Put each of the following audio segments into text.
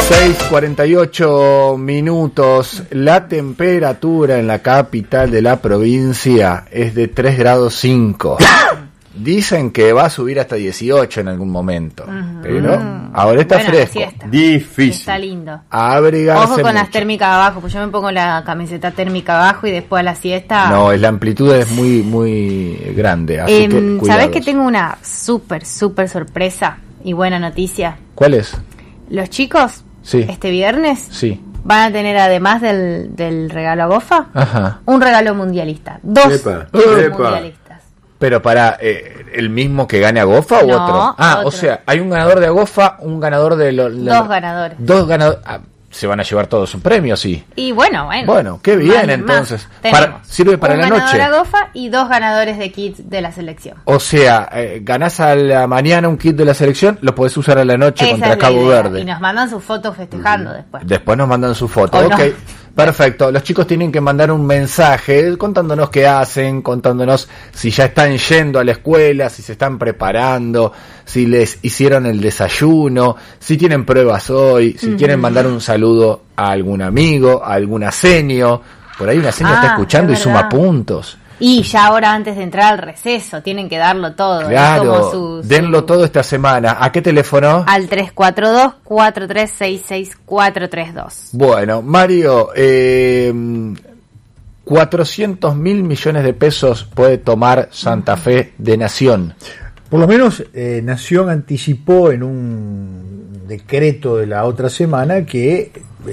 6:48. La temperatura en la capital de la provincia es de 3 grados 5. Dicen que va a subir hasta 18 en algún momento, pero ahora está fresco. Difícil. Está lindo. Abrigarse Ojo con mucho. las térmicas abajo, pues yo me pongo la camiseta térmica abajo y después a la siesta. No, la amplitud es muy grande, así que ¿Sabés cuidados. que tengo una súper sorpresa y buena noticia? ¿Cuál es? Los chicos, Sí. este viernes, Sí. van a tener, además del regalo a Gofa, Ajá. un regalo mundialista. 2 Epa. mundialistas. Pero para el mismo que gane a Gofa o No, otro. otro. O sea, hay un ganador de Gofa, un ganador de Dos ganadores. Dos ganadores. Se van a llevar todos un premio, sí. Y bueno. Bueno, qué bien, vale entonces. más. Sirve para un la ganador noche. a Gofa y 2 ganadores de kits de la selección. O sea, ganás a la mañana un kit de la selección, lo podés usar a la noche Esa contra es la Cabo idea. Verde. Y nos mandan sus fotos festejando después. Después nos mandan su foto. ¿O Ok, no? perfecto. Los chicos tienen que mandar un mensaje contándonos qué hacen, contándonos si ya están yendo a la escuela, si se están preparando, si les hicieron el desayuno, si tienen pruebas hoy, si quieren mandar un saludo a algún amigo, a algún asenio. Por ahí una asenio está escuchando y es suma verdad. puntos. Y ya ahora antes de entrar al receso tienen que darlo todo. Es Claro, como denlo todo esta semana. ¿A qué teléfono? Al 342-4366-432. Bueno, Mario, 400.000 millones de pesos puede tomar Santa Fe de Nación. Por lo menos Nación anticipó en un decreto de la otra semana que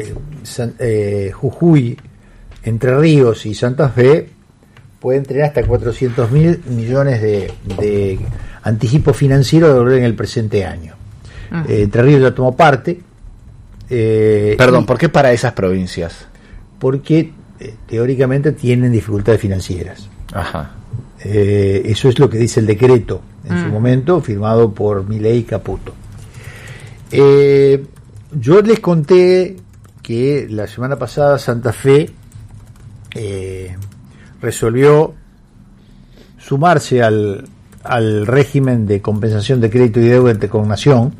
Jujuy, Entre Ríos y Santa Fe pueden tener hasta 400.000 millones de anticipo financiero de devolver en el presente año. Entre Ríos ya tomó parte. Perdón, ¿por qué para esas provincias? Porque teóricamente tienen dificultades financieras. Ajá. Eso es lo que dice el decreto en su momento, firmado por Milei y Caputo. Yo les conté que la semana pasada Santa Fe resolvió sumarse al régimen de compensación de crédito y deuda con Nación,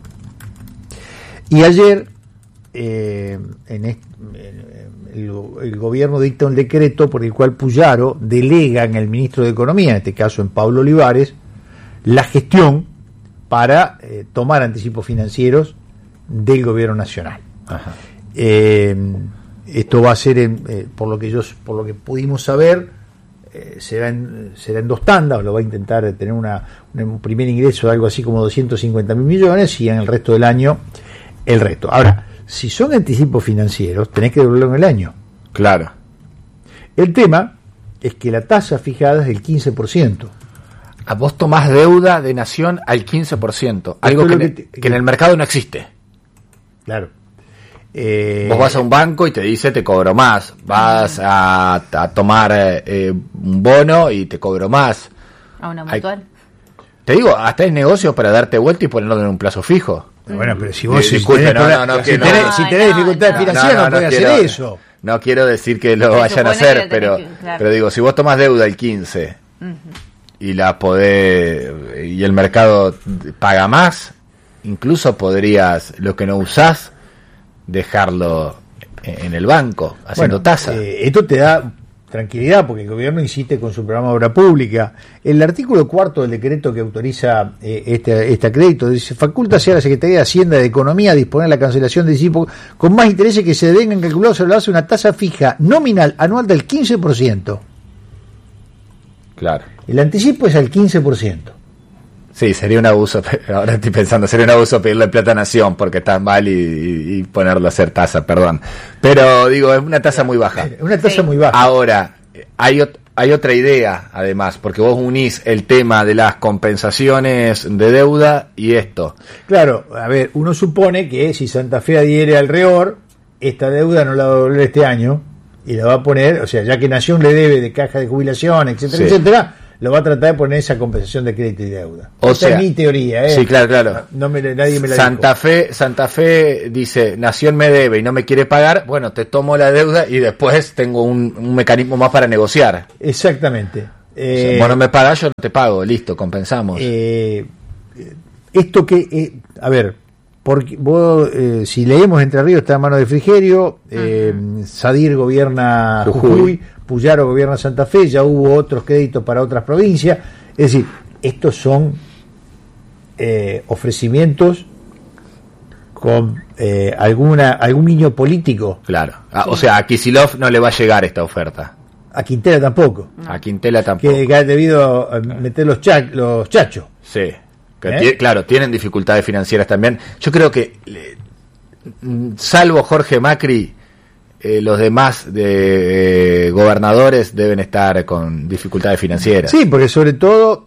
y ayer el gobierno dicta un decreto por el cual Puyaro delega en el ministro de Economía, en este caso en Pablo Olivares, la gestión para tomar anticipos financieros del gobierno nacional. Ajá. Esto va a ser por lo que pudimos saber, será en 2 tandas. Lo va a intentar tener un primer ingreso de algo así como 250.000 millones y en el resto del año el resto. Ahora, si son anticipos financieros, tenés que devolverlo en el año. Claro. El tema es que la tasa fijada es del 15%. A vos tomás deuda de Nación al 15%, algo que en el mercado no existe. Claro. Vos vas a un banco y te dice te cobro más, vas a tomar un bono y te cobro más. A una mutual. Te digo, hasta hay negocios para darte vuelta y ponerlo en un plazo fijo. Bueno, pero si vos Disculpe, si tenés dificultades financieras no podés hacer eso. No quiero decir que lo Se vayan a supone hacer, que lo tenés claro. pero digo, si vos tomás deuda el 15 y la podés, y el mercado paga más, incluso podrías, lo que no usás, dejarlo en el banco, haciendo tasa. Esto te da tranquilidad porque el gobierno insiste con su programa de obra pública. El artículo 4 del decreto que autoriza este crédito dice: faculta a la Secretaría de Hacienda y de Economía a disponer la cancelación de anticipo con más intereses que se devengan calculados sobre la base de una tasa fija nominal anual del 15%. Claro. El anticipo es al 15%. Sí, sería un abuso, ahora estoy pensando, sería un abuso pedirle plata a Nación porque está mal y ponerlo a hacer tasa, perdón. Pero digo, es una tasa muy baja. Una tasa muy baja. Ahora, hay otra idea, además, porque vos unís el tema de las compensaciones de deuda y esto. Claro, a ver, uno supone que si Santa Fe adhiere al REOR, esta deuda no la va a devolver este año y la va a poner, o sea, ya que Nación le debe de caja de jubilación, etcétera, etcétera, lo va a tratar de poner esa compensación de crédito y deuda. Esa es mi teoría, Sí, claro. Nadie me la Santa Fe dice, Nación me debe y no me quiere pagar, bueno, te tomo la deuda y después tengo un mecanismo más para negociar. Exactamente. O sea, vos no me pagás, yo no te pago, listo, compensamos. Esto que, a ver, porque vos, si leemos Entre Ríos está en mano de Frigerio, Sadir gobierna Jujuy, Puyaro gobierna Santa Fe, ya hubo otros créditos para otras provincias. Es decir, estos son ofrecimientos con algún niño político. Claro. O sea, a Kicillof no le va a llegar esta oferta. A Quintela tampoco. A Quintela tampoco. Que ha debido meter los chachos. Sí. Claro, tienen dificultades financieras también. Yo creo que, salvo Jorge Macri, los demás gobernadores deben estar con dificultades financieras. Sí, porque sobre todo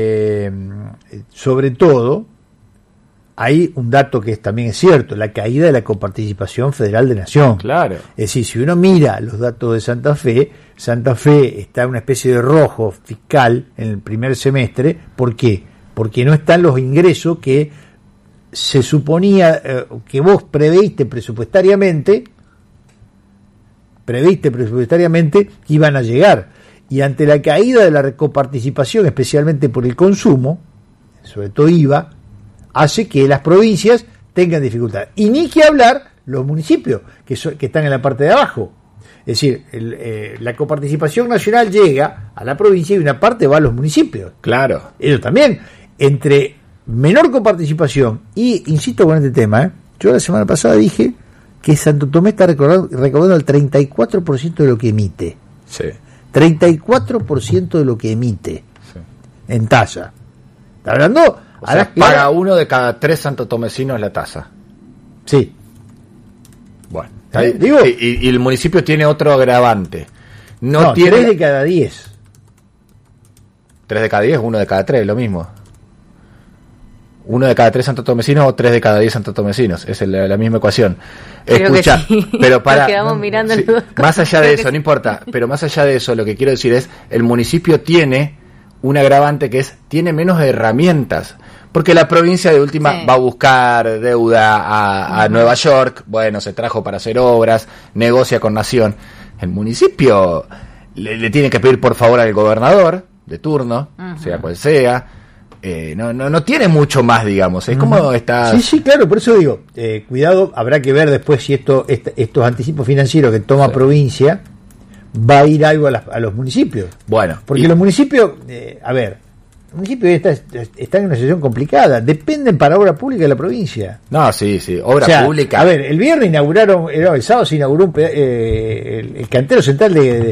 hay un dato que también es cierto, la caída de la coparticipación federal de Nación. Claro. Es decir, si uno mira los datos de Santa Fe está en una especie de rojo fiscal en el primer semestre. ¿Por qué? Porque no están los ingresos que se suponía que vos preveíste presupuestariamente que iban a llegar. Y ante la caída de la coparticipación, especialmente por el consumo, sobre todo IVA, hace que las provincias tengan dificultades. Y ni que hablar los municipios, que están en la parte de abajo. Es decir, la coparticipación nacional llega a la provincia y una parte va a los municipios. Claro. Ellos también. Entre menor coparticipación y, insisto con este tema, yo la semana pasada dije que Santo Tomé está recaudando el 34% de lo que emite. Sí. 34% de lo que emite. Sí. En tasa. ¿Está hablando? O sea, paga 1 de cada 3 santotomecinos la tasa. Sí. Bueno. Digo, y el municipio tiene otro agravante. No, tiene 3 de cada 10. 3 de cada 10, 1 de cada 3, lo mismo. 1 de cada 3 santotomecinos o 3 de cada 10 santotomecinos. Es la misma ecuación. Creo Escucha, que sí. pero para. Nos quedamos mirando sí, los más allá de eso, no importa. Pero más allá de eso, lo que quiero decir es: el municipio tiene un agravante que tiene menos herramientas. Porque la provincia de última va a buscar deuda a Nueva York, bueno, se trajo para hacer obras, negocia con Nación. El municipio le tiene que pedir por favor al gobernador de turno, sea cual sea. No tiene mucho más, digamos. Es como está. Sí, claro, por eso digo, cuidado, habrá que ver después si estos anticipos financieros que toma provincia va a ir algo a los municipios. Bueno, porque los municipios, los municipios están en una situación complicada, dependen para obra pública de la provincia. No, sí, obra pública. A ver, el viernes el sábado se inauguró el cantero central de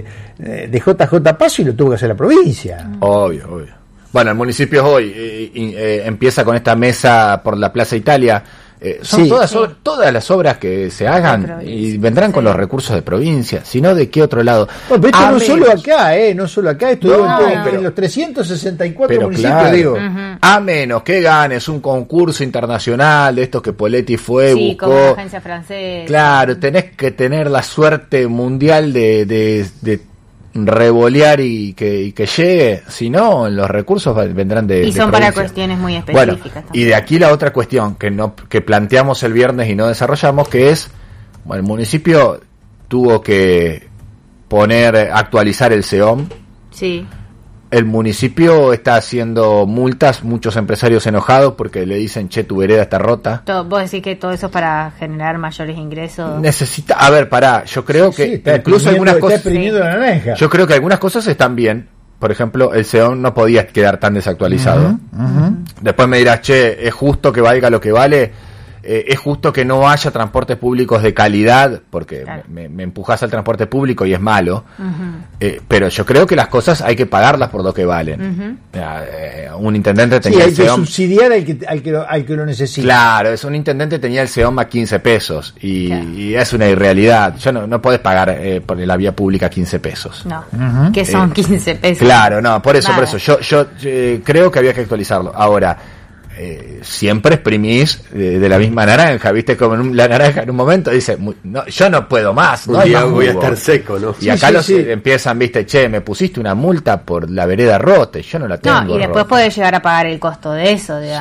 JJ Paso y lo tuvo que hacer la provincia. Obvio. Bueno, el municipio hoy empieza con esta mesa por la Plaza Italia. Son todas las obras que se hagan y vendrán con los recursos de provincia, sino de qué otro lado. Bueno, pero esto no solo acá, esto en los 364 municipios, claro, digo. A menos que ganes un concurso internacional de estos que Poletti fue, buscó. Como la agencia francesa. Claro, tenés que tener la suerte mundial de revolear y que llegue, si no los recursos vendrán de son provincia. para cuestiones muy específicas. Bueno, y de aquí la otra cuestión que planteamos el viernes y no desarrollamos, que es, el municipio tuvo que actualizar el SEOM. Sí. El municipio está haciendo multas, muchos empresarios enojados porque le dicen, che, tu vereda está rota. Vos decís que todo eso es para generar mayores ingresos. Yo creo que incluso algunas cosas. Yo creo que algunas cosas están bien. Por ejemplo, el SEOM no podía quedar tan desactualizado. Después me dirás, che, ¿es justo que valga lo que vale? Es justo que no haya transportes públicos de calidad, porque claro, me empujas al transporte público y es malo, pero yo creo que las cosas hay que pagarlas por lo que valen. Un intendente tenía hay que subsidiar al que lo necesita. Claro, un intendente tenía el SEOM a 15 pesos y es una irrealidad. Ya no podés pagar por la vía pública 15 pesos. No, que son 15 pesos. Claro, no, por eso yo creo que había que actualizarlo. Ahora, siempre exprimís de la misma naranja, viste, como la naranja en un momento dice, yo no puedo más, no voy a estar seco, ¿no? Y acá empiezan, viste, che, me pusiste una multa por la vereda rota, yo no la tengo. No, y después podés llegar a pagar el costo de eso, digamos.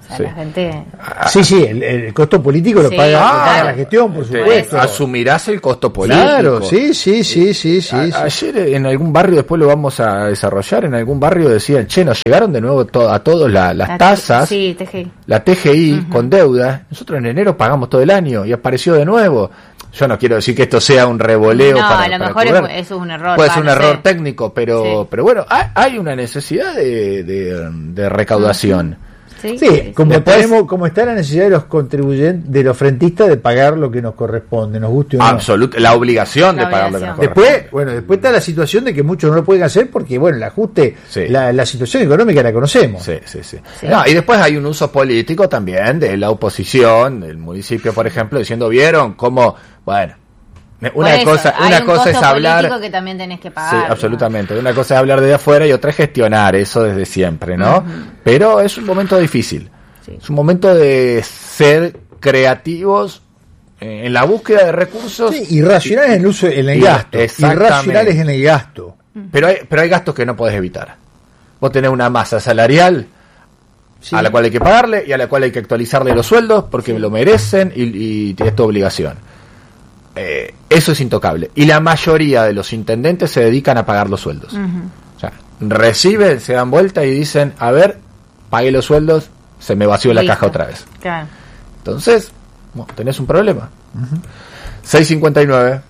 O sea, Sí. la gente... Sí, el costo político lo Sí, paga la gestión, por supuesto. Asumirás el costo político. Claro, sí. Ayer en algún barrio, después lo vamos a desarrollar, en algún barrio decían, che, nos llegaron de nuevo a todos las tasas, Sí, TGI. la TGI con deuda. Nosotros en enero pagamos todo el año y apareció de nuevo. Yo no quiero decir que esto sea un revoleo No, para a lo para mejor cobrar. eso es un error. Puede ser un no error sé. técnico, pero bueno, hay una necesidad de recaudación. Sí, como Después- como está la necesidad de los contribuyentes, de los frentistas de pagar lo que nos corresponde, nos guste o no. La obligación de La pagar lo que nos obligación. corresponde. Después está la situación de que muchos no lo pueden hacer porque, bueno, el ajuste, Sí. la situación económica la conocemos. Sí. No, y después hay un uso político también de la oposición, del municipio, por ejemplo, diciendo, ¿vieron cómo? Bueno, Por eso, hay una un cosa es costo hablar... político que también tenés que pagar. Sí, absolutamente. Una cosa es hablar desde afuera y otra es gestionar, eso desde siempre, ¿no? Pero es un momento difícil. Sí. Es un momento de ser creativos en la búsqueda de recursos. Sí, irracionales en el uso, en el Y- gasto. exactamente. Irracionales en el gasto. Pero hay gastos que no podés evitar. Vos tenés una masa salarial Sí. a la cual hay que pagarle y a la cual hay que actualizarle los sueldos porque lo merecen y es tu obligación. Eso es intocable. Y la mayoría de los intendentes se dedican a pagar los sueldos. O sea, reciben, se dan vuelta y dicen, a ver, pagué los sueldos, se me vació la Listo. caja otra vez. Claro. Entonces, bueno, tenés un problema. 6:59.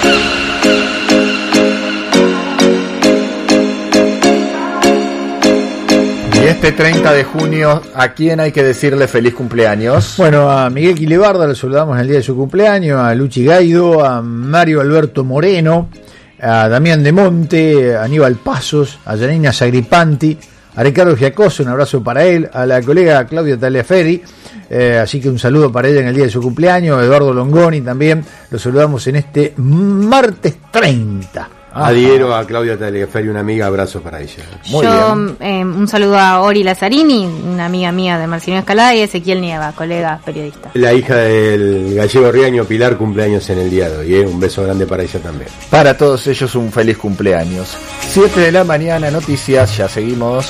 Y este 30 de junio, ¿a quién hay que decirle feliz cumpleaños? Bueno, a Miguel Quilebarda lo saludamos en el día de su cumpleaños, a Luchi Gaido, a Mario Alberto Moreno, a Damián de Monte, a Aníbal Pasos, a Janina Sagripanti, a Ricardo Giacosa, un abrazo para él, a la colega Claudia Taliaferri, así que un saludo para ella en el día de su cumpleaños, a Eduardo Longoni también, lo saludamos en este martes 30. Adhiero a Claudia Taliaferri, una amiga, abrazo para ella. Muy Un saludo a Ori Lazzarini, una amiga mía de Marcelino Escalada, y Ezequiel Nieva, colega periodista. La hija del gallego Riaño Pilar cumpleaños en el día de hoy, un beso grande para ella también. Para todos ellos un feliz cumpleaños. 7 de la mañana, noticias, ya seguimos.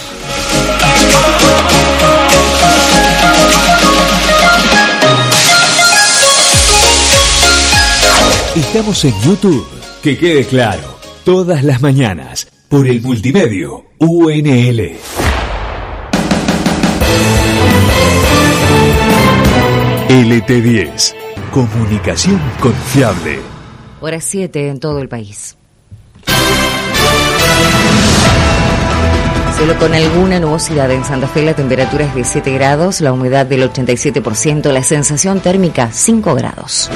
Estamos en YouTube. Que quede claro, todas las mañanas, por el multimedio UNL. LT10. Comunicación confiable. Hora 7 en todo el país. Solo con alguna nubosidad en Santa Fe, la temperatura es de 7 grados, la humedad del 87%, la sensación térmica 5 grados.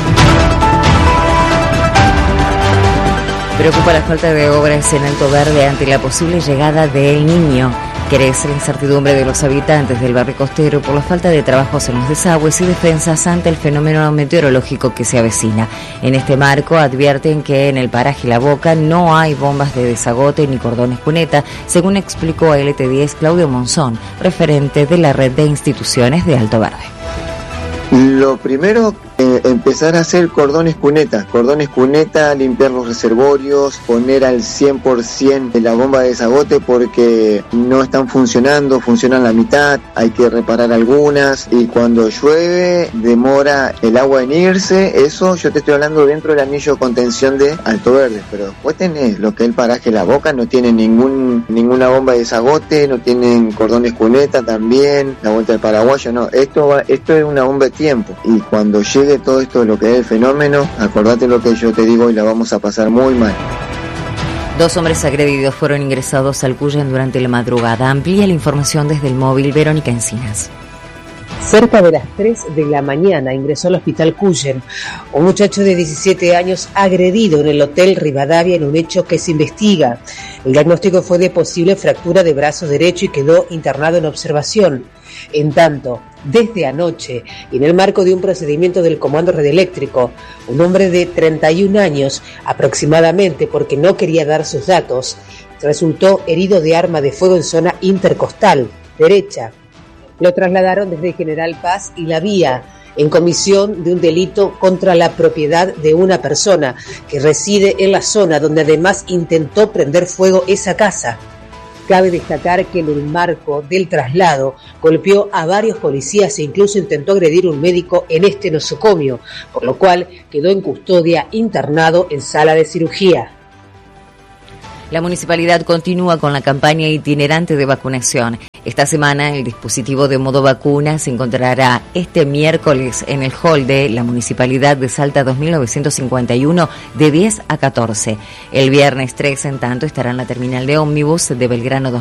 Preocupa la falta de obras en Alto Verde ante la posible llegada de El Niño. Crece la incertidumbre de los habitantes del barrio costero por la falta de trabajos en los desagües y defensas ante el fenómeno meteorológico que se avecina. En este marco advierten que en el paraje La Boca no hay bombas de desagote ni cordones cuneta, según explicó a LT10 Claudio Monzón, referente de la red de instituciones de Alto Verde. Lo primero, empezar a hacer cordones cuneta, limpiar los reservorios, poner al 100% de la bomba de desagote porque no están funcionando, funcionan la mitad, hay que reparar algunas y cuando llueve demora el agua en irse, eso yo te estoy hablando dentro del anillo de contención de Alto Verde, pero después tenés lo que es el paraje La Boca, no tiene ninguna bomba de desagote, no tienen cordones cuneta también, la vuelta del paraguayo, no, esto es una bomba de tiempo y cuando llegue todo esto de lo que es el fenómeno, acordate lo que yo te digo y la vamos a pasar muy mal. 2 hombres agredidos fueron ingresados al Cuyen durante la madrugada. Amplía la información desde el móvil Verónica Encinas. Cerca de las 3 de la mañana ingresó al hospital Cuyen un muchacho de 17 años agredido en el hotel Rivadavia en un hecho que se investiga. El diagnóstico fue de posible fractura de brazo derecho y quedó internado en observación. En tanto, desde anoche, y en el marco de un procedimiento del Comando Redeléctrico, un hombre de 31 años aproximadamente, porque no quería dar sus datos, resultó herido de arma de fuego en zona intercostal derecha. Lo trasladaron desde General Paz y La Vía en comisión de un delito contra la propiedad de una persona que reside en la zona donde además intentó prender fuego esa casa. Cabe destacar que en el marco del traslado golpeó a varios policías e incluso intentó agredir a un médico en este nosocomio, por lo cual quedó en custodia internado en sala de cirugía. La municipalidad continúa con la campaña itinerante de vacunación. Esta semana el dispositivo de modo vacuna se encontrará este miércoles en el hall de la Municipalidad de Salta 2951 de 10 a 14. El viernes 3, en tanto, estará en la terminal de ómnibus de Belgrano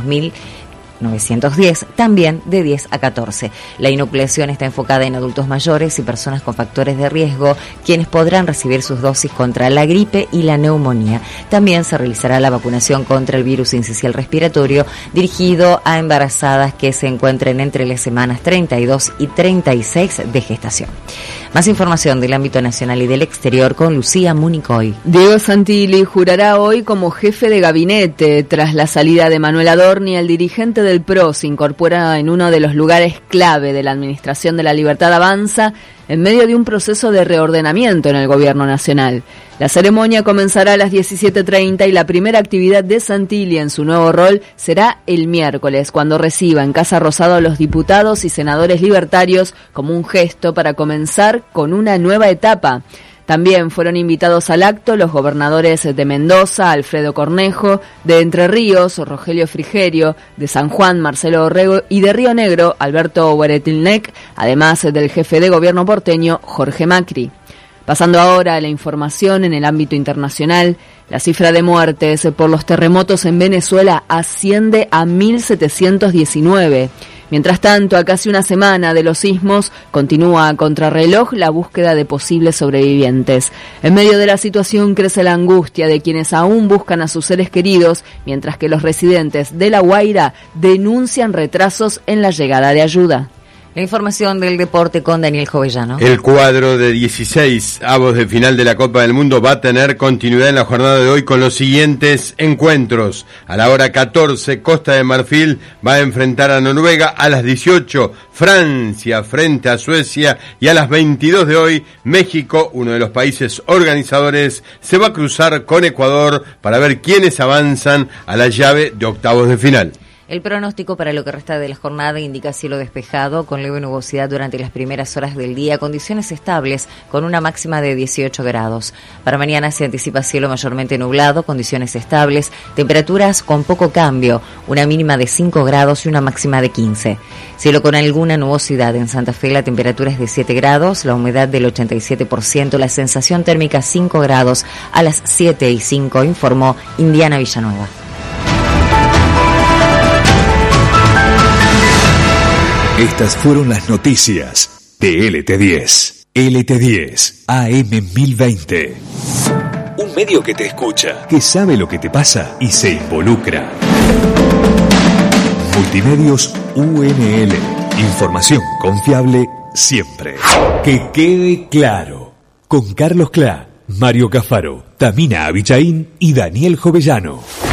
2910, también de 10 a 14. La inoculación está enfocada en adultos mayores y personas con factores de riesgo, quienes podrán recibir sus dosis contra la gripe y la neumonía. También se realizará la vacunación contra el virus sincicial respiratorio, dirigido a embarazadas que se encuentren entre las semanas 32 y 36 de gestación. Más información del ámbito nacional y del exterior con Lucía Municoy. Diego Santilli jurará hoy como jefe de gabinete. Tras la salida de Manuel Adorni, el dirigente del PRO se incorpora en uno de los lugares clave de la Administración de la Libertad Avanza en medio de un proceso de reordenamiento en el gobierno nacional. La ceremonia comenzará a las 17:30 y la primera actividad de Santilli en su nuevo rol será el miércoles, cuando reciba en Casa Rosado a los diputados y senadores libertarios como un gesto para comenzar con una nueva etapa. También fueron invitados al acto los gobernadores de Mendoza, Alfredo Cornejo, de Entre Ríos, Rogelio Frigerio, de San Juan, Marcelo Orrego, y de Río Negro, Alberto Hueretilnec, además del jefe de gobierno porteño, Jorge Macri. Pasando ahora a la información en el ámbito internacional, la cifra de muertes por los terremotos en Venezuela asciende a 1.719. Mientras tanto, a casi una semana de los sismos, continúa a contrarreloj la búsqueda de posibles sobrevivientes. En medio de la situación crece la angustia de quienes aún buscan a sus seres queridos, mientras que los residentes de La Guaira denuncian retrasos en la llegada de ayuda. La información del deporte con Daniel Jovellano. El cuadro de 16 avos de final de la Copa del Mundo va a tener continuidad en la jornada de hoy con los siguientes encuentros. A la hora 14, Costa de Marfil va a enfrentar a Noruega. A las 18, Francia frente a Suecia. Y a las 22 de hoy, México, uno de los países organizadores, se va a cruzar con Ecuador para ver quiénes avanzan a la llave de octavos de final. El pronóstico para lo que resta de la jornada indica cielo despejado, con leve nubosidad durante las primeras horas del día, condiciones estables, con una máxima de 18 grados. Para mañana se anticipa cielo mayormente nublado, condiciones estables, temperaturas con poco cambio, una mínima de 5 grados y una máxima de 15. Cielo con alguna nubosidad. En Santa Fe la temperatura es de 7 grados, la humedad del 87%, la sensación térmica 5 grados a las 7:05, informó Indiana Villanueva. Estas fueron las noticias de LT10. LT10 AM 1020. Un medio que te escucha, que sabe lo que te pasa y se involucra. Multimedios UNL. Información confiable siempre. Que quede claro. Con Carlos Clá, Mario Cafaro, Tamina Abichaín y Daniel Jovellano.